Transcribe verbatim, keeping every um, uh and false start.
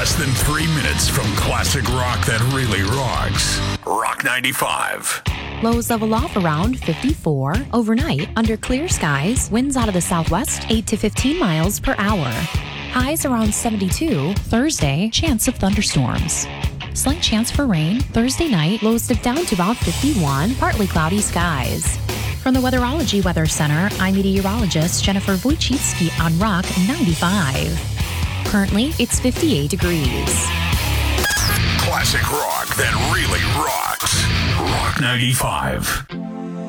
less than three minutes from classic rock that really rocks. Rock ninety-five. Lows level off around fifty-four. Overnight, under clear skies, winds out of the southwest eight to fifteen miles per hour. Highs around seventy-two. Thursday, chance of thunderstorms. Slight chance for rain. Thursday night, lows dip down to about fifty-one. Partly cloudy skies. From the Weatherology Weather Center, I'm meteorologist Jennifer Wojcicki on Rock ninety-five. Currently, it's fifty-eight degrees. Classic rock that really rocks. Rock ninety-five.